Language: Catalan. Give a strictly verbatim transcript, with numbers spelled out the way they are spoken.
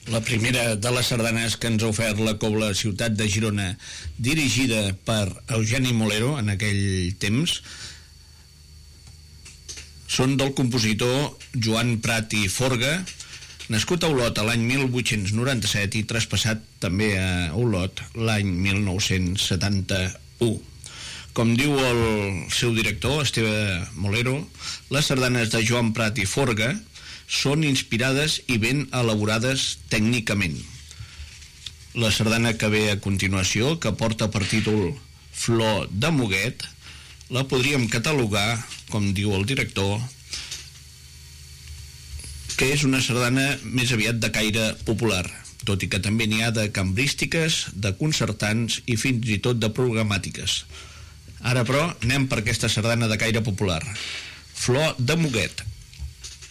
La primera de les sardanes que ens ha ofert la Cobla Ciutat de Girona, dirigida per Eugeni Molero en aquell temps, són del compositor Joan Prat i Forga, nascut a Olot l'any mil vuit-cents noranta-set i traspassat també a Olot l'any mil nou-cents setanta-u. Com diu el seu director, Esteve Molero, les sardanes de Joan Prat i Forga són inspirades i ben elaborades tècnicament. La sardana que ve a continuació, que porta per títol Flor de Muguet, la podríem catalogar, com diu el director, que és una sardana més aviat de caire popular, tot i que també n'hi ha de cambrístiques, de concertants i fins i tot de programàtiques. Ara, però, anem per aquesta sardana de caire popular. Flor de Muguet.